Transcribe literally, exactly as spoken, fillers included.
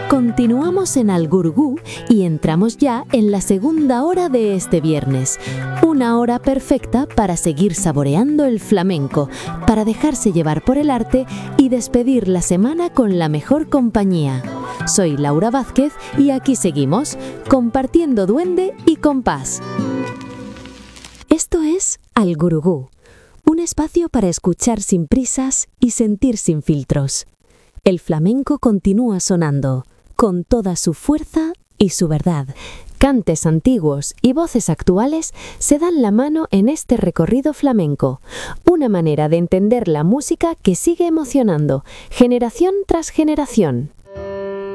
Continuamos en Al Gurugú y entramos ya en la segunda hora de este viernes. Una hora perfecta para seguir saboreando el flamenco, para dejarse llevar por el arte y despedir la semana con la mejor compañía. Soy Laura Vázquez y aquí seguimos, compartiendo duende y compás. Esto es Al Gurugú, un espacio para escuchar sin prisas y sentir sin filtros. El flamenco continúa sonando, con toda su fuerza y su verdad. Cantes antiguos y voces actuales se dan la mano en este recorrido flamenco, una manera de entender la música que sigue emocionando, generación tras generación.